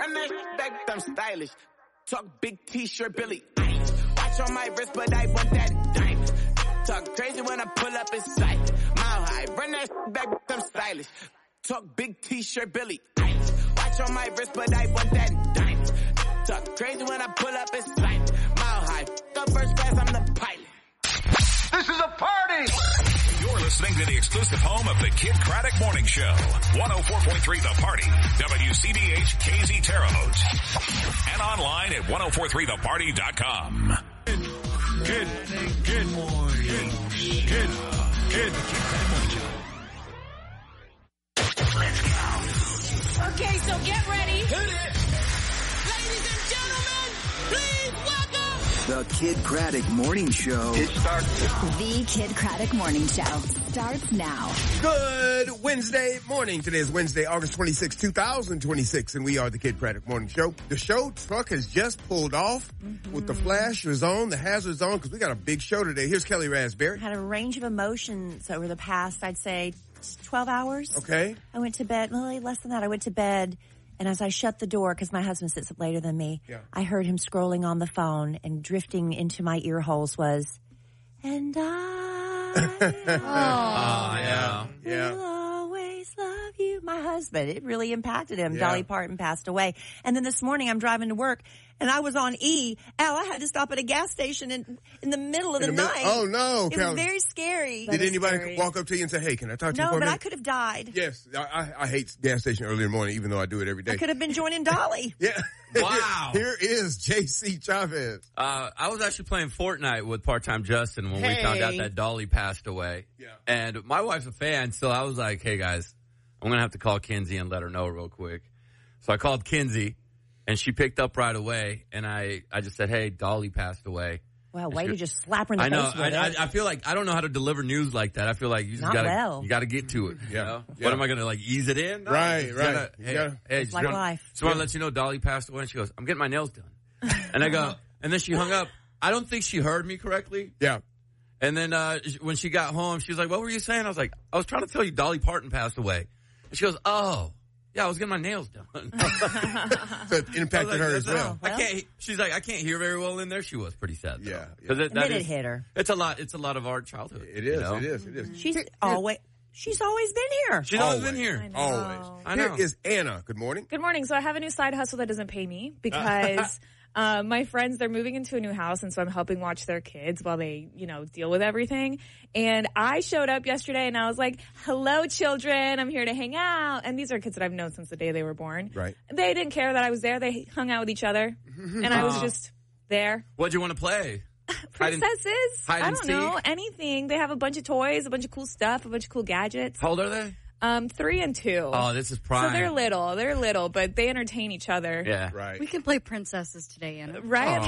run that back, I'm stylish. Talk big t-shirt, Billy. Watch on my wrist, but I want that diamond. Talk crazy when I pull up in sight. Mile high, run that back, I'm stylish. Talk big t-shirt, Billy. Watch on my wrist, but I want that diamond. Talk crazy when I pull up in sight. Mile high, the first class, I'm the pilot. This is a party! You're listening to the exclusive home of the Kid Craddock Morning Show. 104.3 The Party. WCBH KZ Terre Haute. And online at 1043theparty.com. Good morning. Good. Let's go. Okay, so get ready. Hit it. Ladies and gentlemen, please welcome The Kid Craddock Morning Show. It starts. The Kid Craddock Morning Show starts now. Good Wednesday morning. Today is Wednesday, August 26, 2026, and we are the Kid Craddock Morning Show. The show truck has just pulled off with the flashers on, the hazards on, because we got a big show today. Here's Kelly Raspberry. Had a range of emotions over the past, I'd say, 12 hours. Okay. I went to bed, well, less than that. I went to bed, and as I shut the door, because my husband sits up later than me, I heard him scrolling on the phone, and drifting into my ear holes was, and I will always love you. My husband, it really impacted him. Dolly Parton passed away. And then this morning I'm driving to work, and I was on E. Al, I had to stop at a gas station in the middle of the night. Oh, no, It Kelly. was very scary. Did anybody walk up to you and say, hey, can I talk to you No, for a but minute? I could have died. Yes, I hate gas station early in the morning, even though I do it every day. I could have been joining Dolly. Yeah. Wow. Here is J.C. Chavez. I was actually playing Fortnite with Part-Time Justin when we found out that Dolly passed away. Yeah. And my wife's a fan, so I was like, hey, guys, I'm going to have to call Kinsey and let her know real quick. So I called Kinsey, and she picked up right away, and I just said, hey, Dolly passed away. Well, way to just slap her in the face with it. I feel like I don't know how to deliver news like that. I feel like you just gotta get to it. You know? What am I gonna ease it in? No, right. Hey, it's like life. So I want to let you know Dolly passed away, and she goes, I'm getting my nails done. And I go, and then she hung up. I don't think she heard me correctly. Yeah. And then when she got home, she was like, what were you saying? I was like, I was trying to tell you Dolly Parton passed away. And she goes, oh. Yeah, I was getting my nails done. So it impacted her as well. She's like, I can't hear very well in there. She was pretty sad. Yeah. It hit her. It's a lot of our childhood. It is. You know? It is. She's always been here. She's always been here. Always. I know. Here is Anna. Good morning. Good morning. So I have a new side hustle that doesn't pay me because my friends, they're moving into a new house, and so I'm helping watch their kids while they, deal with everything. And I showed up yesterday, and I was like, hello, children. I'm here to hang out. And these are kids that I've known since the day they were born. Right. They didn't care that I was there. They hung out with each other, and I was just there. What'd you want to play? Princesses. I don't know. Anything. They have a bunch of toys, a bunch of cool stuff, a bunch of cool gadgets. How old are they? 3 and 2. Oh, this is prime. So they're little, but they entertain each other. Yeah. Right. We can play princesses today, Anna. Right?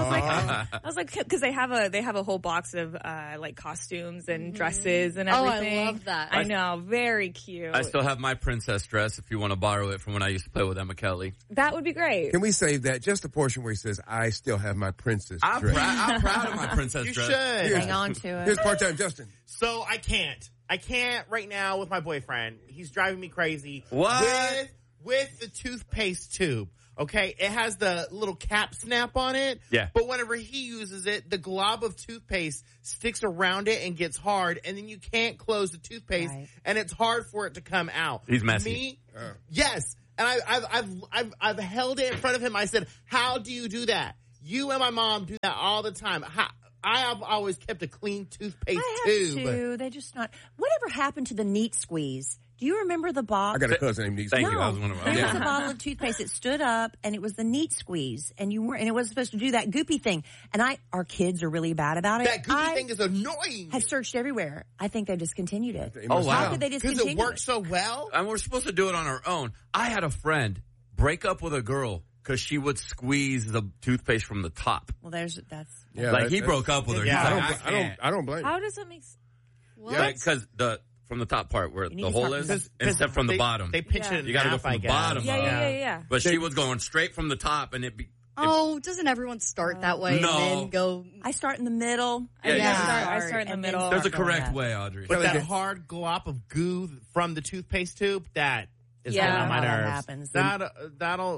I was like, because they have a whole box of costumes and dresses and everything. Oh, I love that. I know, very cute. I still have my princess dress if you want to borrow it from when I used to play with Emma Kelly. That would be great. Can we save that? Just the portion where he says, I still have my princess dress. I'm proud of my princess dress. You should. Hang on to it. Here's Part-Time Justin. So I can't right now with my boyfriend. He's driving me crazy. What? With the toothpaste tube. Okay, it has the little cap snap on it. Yeah. But whenever he uses it, the glob of toothpaste sticks around it and gets hard, and then you can't close the toothpaste, and it's hard for it to come out. He's messy. Yes. And I've held it in front of him. I said, how do you do that? You and my mom do that all the time. I have always kept a clean toothpaste tube. Too. They just not. Whatever happened to the neat squeeze? Do you remember the box? I got a cousin named Neat. Thank you. I was one of them. There was a bottle of toothpaste that stood up, and it was the neat squeeze, and it wasn't supposed to do that goopy thing. And our kids are really bad about it. That goopy thing is annoying. Have searched everywhere. I think they discontinued it. Oh, wow. How could they discontinue it? Because it works so well. And we're supposed to do it on our own. I had a friend break up with a girl because she would squeeze the toothpaste from the top. Well, that's he broke up with her. Yeah, He's like, I don't blame you. How does it make sense? What? Because from the top part where the hole is, instead from the bottom. They pinch it in You got to go from the bottom. Yeah. But she was going straight from the top, and doesn't everyone start that way No. and then go? I start in the middle. I start in the middle. There's a correct way, Audrey. But that hard glop of goo from the toothpaste tube, that is Yeah. getting on my How that nerves. happens. That'll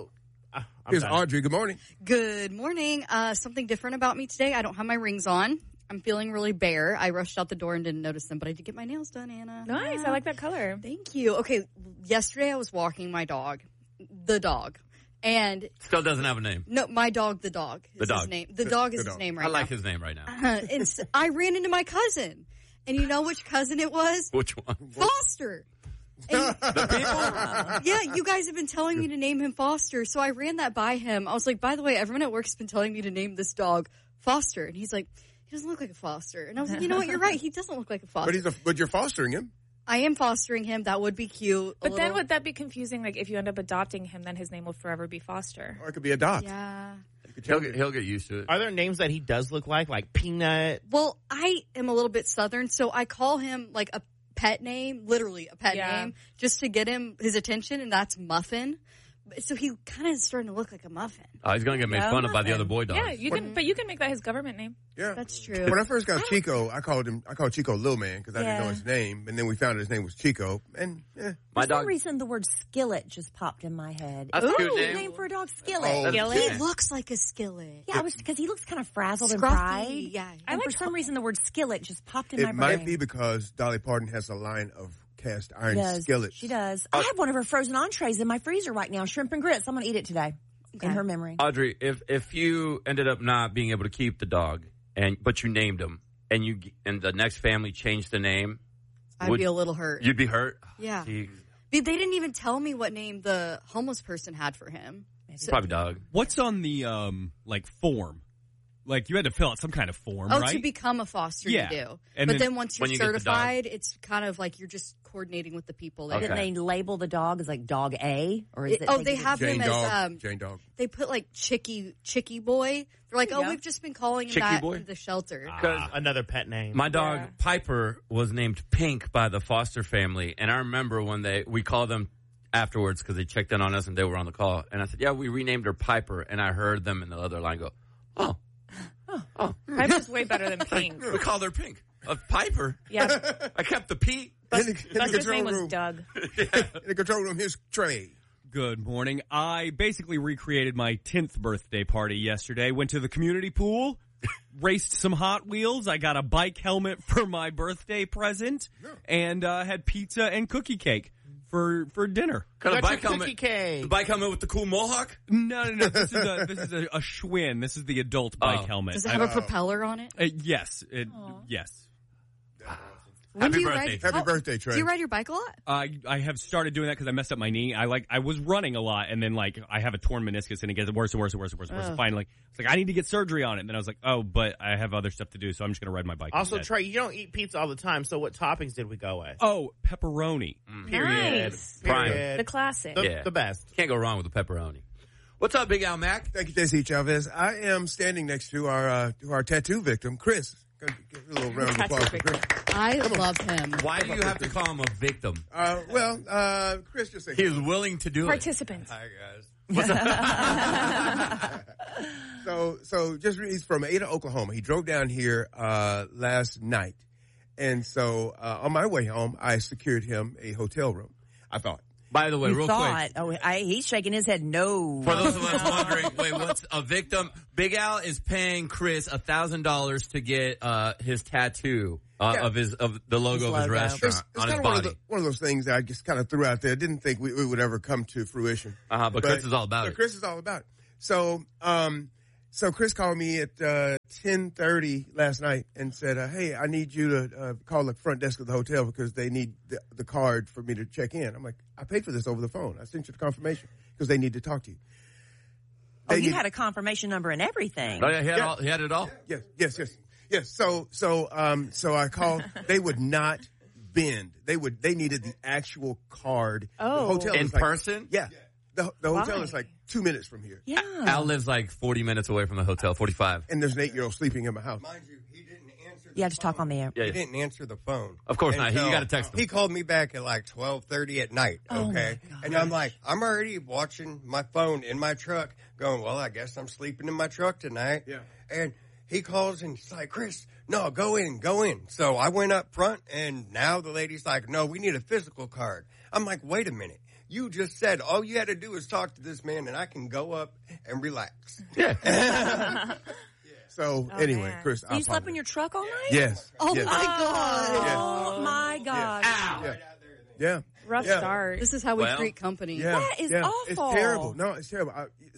Here's Audrey. Good morning. Good morning. Something different about me today. I don't have my rings on. I'm feeling really bare. I rushed out the door and didn't notice them, but I did get my nails done, Anna. Nice. I like that color. Thank you. Okay, yesterday I was walking my dog, the dog, and still doesn't have a name. No, my dog, the dog. Is his name. The dog is his name right now. I like his name right now. And I ran into my cousin, and you know which cousin it was? Which one? Foster. And, the people? Yeah, you guys have been telling me to name him Foster, so I ran that by him. I was like, by the way, everyone at work has been telling me to name this dog Foster, and he's like, he doesn't look like a foster. And I was like, you know what? You're right. He doesn't look like a foster. But you're fostering him. I am fostering him. That would be cute. But then would that be confusing? Like if you end up adopting him, then his name will forever be Foster. Or it could be Adopt. Yeah. He'll get used to it. Are there names that he does look like Peanut? Well, I am a little bit Southern, so I call him like a pet name, literally a pet name, just to get him his attention, and that's Muffin. So he kind of is starting to look like a muffin. Oh, he's going to get made fun of by the other boy dogs. Yeah, you can, but you can make that his government name. Yeah, that's true. When I first got Chico, I called Chico Lil Man because I didn't know his name, and then we found out his name was Chico. And for some reason, the word skillet just popped in my head. That's a good name for a dog, Skillet. Oh, Skillet. He looks like a skillet. Yeah, because he looks kind of frazzled and Scruffy, fried. yeah. And for some reason, the word skillet just popped in my it brain. might be because Dolly Parton has a line of cast iron skillets. She does. I have one of her frozen entrees in my freezer right now, shrimp and grits. I'm going to eat it today in her memory. Audrey, if you ended up not being able to keep the dog, but you named him, and the next family changed the name, I'd be a little hurt. You'd be hurt? Yeah. Jeez. They didn't even tell me what name the homeless person had for him. Probably dog. What's on the form? Like, you had to fill out some kind of form, Oh, right? to become a foster, Yeah. you do. And but then once you're when you get the certified, it's kind of like you're just coordinating with the people. That Didn't they label the dog as like Dog A? Or is it they have Jane him Dog. as Jane Dog. they put like Chicky Boy. They're like, we've just been calling him Chicky that Boy? in the shelter. Another pet name. My dog Piper was named Pink by the Foster family, and I remember when we called them afterwards because they checked in on us and they were on the call, and I said, "Yeah, we renamed her Piper," and I heard them in the other line go, "Oh, Piper's way better than Pink. we called her Pink." Piper. Yeah, I kept the P. Buster's name was Doug. In the control room, here's Trey. Good morning. I basically recreated my 10th birthday party yesterday. Went to the community pool, raced some Hot Wheels. I got a bike helmet for my birthday present, and had pizza and cookie cake for dinner. Kind of bike helmet. Cake. The bike helmet with the cool mohawk? No. This is a Schwinn. This is the adult bike helmet. Does it have a propeller on it? Yes. Yes. Happy birthday. Happy birthday, Trey. Do you ride your bike a lot? I have started doing that because I messed up my knee. I was running a lot, and then I have a torn meniscus, and it gets worse and worse and worse and worse. Finally, it's like I need to get surgery on it. And then I was like, oh, but I have other stuff to do, so I'm just going to ride my bike. Also, instead. Trey, you don't eat pizza all the time, so what toppings did we go with? Oh, pepperoni. Period. Nice. Period. The classic. The best. Can't go wrong with the pepperoni. What's up, Big Al Mac? Thank you, J.C. Chavez. I am standing next to our tattoo victim, Chris. Give a little round of applause for Chris. I love him. Why do you have to call him a victim? Chris just said he is willing to do Participants. it. Hi, So guys. he's from Ada, Oklahoma. He drove down here last night. And so on my way home, I secured him a hotel room, I thought. By the way, real quick. Oh, he's shaking his head no. For those of us wondering, wait, what's a victim? Big Al is paying Chris $1,000 to get his tattoo of the logo of his restaurant on his body. One of those things that I just kind of threw out there. Didn't think we would ever come to fruition. But Chris is all about it. Chris is all about it. So Chris called me at 10:30 last night and said, "Hey, I need you to call the front desk of the hotel because they need the card for me to check in." I'm like, "I paid for this over the phone. I sent you the confirmation because they need to talk to you." You had a confirmation number and everything. Oh, yeah, he had it all? Yes. So I called. They would not bend. They needed the actual card. Oh. The hotel in person? Yeah. The hotel is like 2 minutes from here. Yeah. Al lives like 40 minutes away from the hotel, 45. And there's an 8-year-old sleeping in my house. Mind you, he didn't answer You have to talk on the air. He didn't answer the phone. Of course not. You got to text him. He called me back at like 12:30 at night, okay? And I'm like, I'm already watching my phone in my truck going, well, I guess I'm sleeping in my truck tonight. Yeah. And he calls and he's like, Chris, no, go in. So I went up front and now the lady's like, no, we need a physical card. I'm like, wait a minute. you just said all you had to do is talk to this man, and I can go up and relax. Yeah. So anyway, Chris, you slept in your truck all night? Yes. Oh yes. my God. Yes. Oh my God. Yeah. Rough start. This is how we treat company. Yeah. That is awful. It's terrible. No, it's terrible.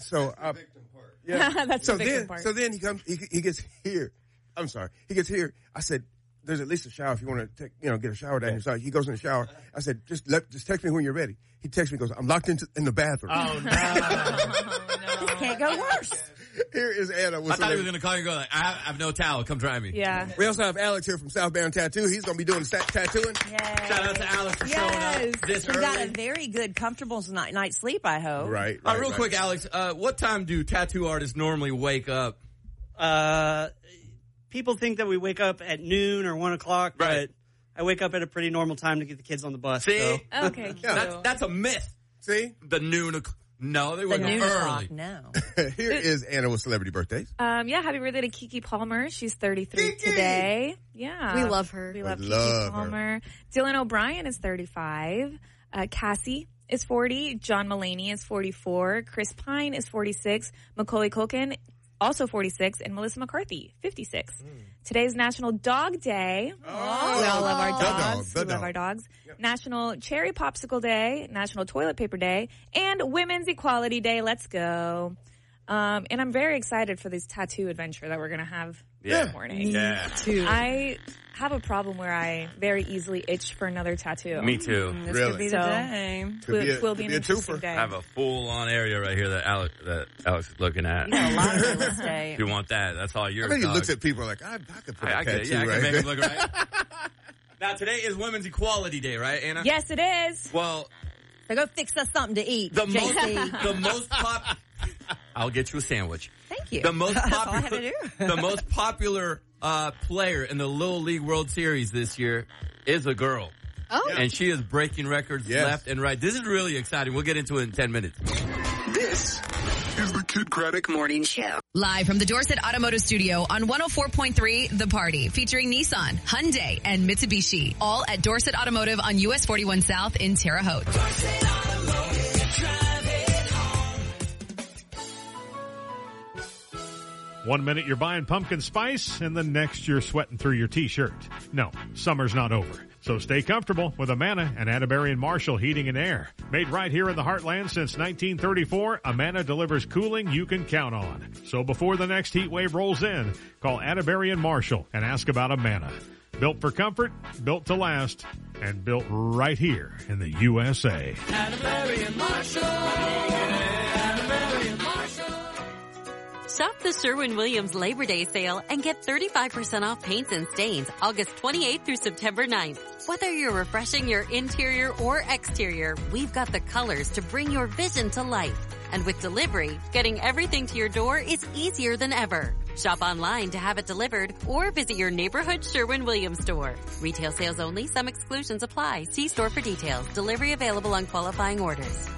That's so the victim part. So then he comes. He gets here. I'm sorry. He gets here. I said, "There's at least a shower if you want to get a shower down here." So he goes in the shower. I said, "Just text me when you're ready." He texts me. Goes, "I'm locked in the bathroom." Oh no! This can't go worse. Here is Anna. I thought he was going to call you and go like, I have no towel. Come try me. Yeah. We also have Alex here from Southbound Tattoo. He's going to be doing tattooing. Yay. Shout out to Alex for showing up this He's early. got a very good, comfortable night's sleep, I hope. Right. Real quick, Alex, what time do tattoo artists normally wake up? People think that we wake up at noon or 1 o'clock, but I wake up at a pretty normal time to get the kids on the bus. See? So. Okay, cute. That's a myth. See? The noon. No, they wake up early. No. Here is Anna with celebrity birthdays. Happy birthday to Keke Palmer. She's 33 today. Yeah. We love her. We love I Keke love Palmer. Dylan O'Brien is 35. Cassie is 40. John Mulaney is 44. Chris Pine is 46. Macaulay Culkin, also 46. And Melissa McCarthy, 56. Today's National Dog Day. Oh. We all love our dogs. The We love dog. our dogs. Yep. National Cherry Popsicle Day. National Toilet Paper Day. And Women's Equality Day. Let's go. And I'm very excited for this tattoo adventure that we're going to have this morning. Yeah. Too. I have a problem where I very easily itch for another tattoo. Me too. This Really? could be the day. Will be an interesting twofer. day. I have a full-on area right here that Alex is looking at. You got a lot of real estate. If you want that, that's all yours. I mean, he dog. looks at people like, I could put a I tattoo could, I right could make there. him look right. Now, today is Women's Equality Day, right, Anna? Yes, it is. Well, So go fix us something to eat, JC. I'll get you a sandwich. Thank you. The most That's all I popular, have to do. the most popular player in the Little League World Series this year is a girl. Oh. And she is breaking records left and right. This is really exciting. We'll get into it in 10 minutes. This is the Kid Craddock Morning Show. Live from the Dorset Automotive Studio on 104.3 The Party, featuring Nissan, Hyundai, and Mitsubishi. All at Dorset Automotive on US 41 South in Terre Haute. Dorset Automotive, drive it home. 1 minute you're buying pumpkin spice, and the next you're sweating through your t-shirt. No, summer's not over. So stay comfortable with Amana and Atterbury and Marshall Heating and Air. Made right here in the Heartland since 1934, Amana delivers cooling you can count on. So before the next heat wave rolls in, call Atterbury and Marshall and ask about Amana. Built for comfort, built to last, and built right here in the USA. Atterbury and Marshall. Atterbury and Marshall. Shop the Sherwin-Williams Labor Day sale and get 35% off paints and stains August 28th through September 9th. Whether you're refreshing your interior or exterior, we've got the colors to bring your vision to life. And with delivery, getting everything to your door is easier than ever. Shop online to have it delivered or visit your neighborhood Sherwin-Williams store. Retail sales only. Some exclusions apply. See store for details. Delivery available on qualifying orders.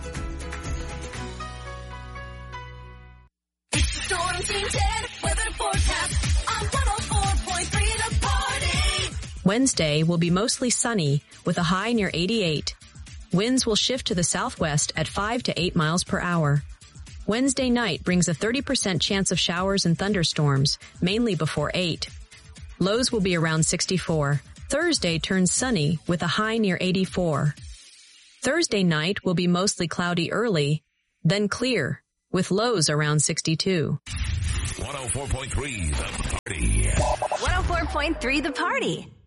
Storm Team 10, weather forecast on 104.3 The Party. Wednesday will be mostly sunny with a high near 88. Winds will shift to the southwest at 5 to 8 miles per hour. Wednesday night brings a 30% chance of showers and thunderstorms, mainly before 8. Lows will be around 64. Thursday turns sunny with a high near 84. Thursday night will be mostly cloudy early, then clear, with lows around 62. 104.3 The Party. 104.3 The Party.